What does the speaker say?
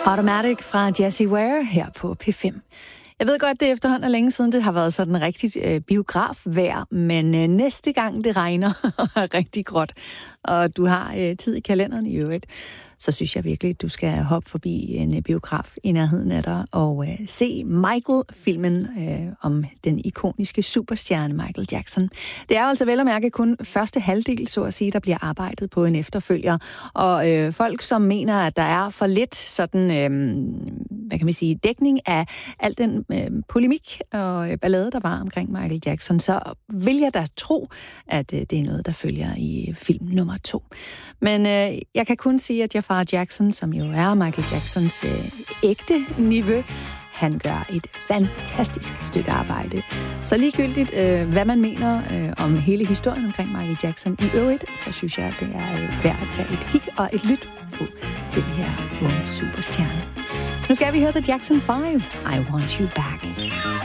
Automatic fra Jessie Ware her på P5. Jeg ved godt, det efterhånden er længe siden, det har været sådan rigtig biografvejr, men næste gang det regner og er rigtig gråt, og du har tid i kalenderen i øvrigt, så synes jeg virkelig, at du skal hoppe forbi en biograf i nærheden af dig og se Michael-filmen om den ikoniske superstjerne Michael Jackson. Det er altså vel at mærke kun første halvdel, så at sige, der bliver arbejdet på en efterfølger. Og folk, som mener, at der er for lidt sådan, hvad kan man sige, dækning af al den polemik og ballade, der var omkring Michael Jackson, så vil jeg da tro, at det er noget, der følger i film nummer 2. Men jeg kan kun sige, at Jafar Jackson, som jo er Michael Jacksons ægte nevø, han gør et fantastisk stykke arbejde. Så ligegyldigt, hvad man mener om hele historien omkring Michael Jackson i øvrigt, så synes jeg, at det er værd at tage et kig og et lyt på den her unge superstjerne. Nu skal vi høre The Jackson 5, I Want You Back.